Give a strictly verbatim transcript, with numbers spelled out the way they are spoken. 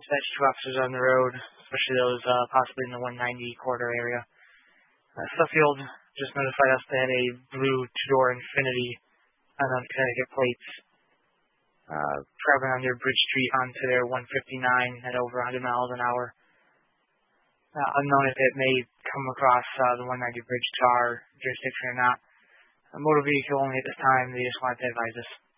dispatch two officers on the road, especially those uh, possibly in the one ninety corridor area. Uh, Suffield just notified us they had a blue two-door Infiniti on Connecticut plates uh, traveling on their Bridge Street onto their one fifty-nine at over one hundred miles an hour. Uh, unknown if it may come across uh, the one ninety bridge to our jurisdiction or not. A motor vehicle only at this time, they just wanted to advise us.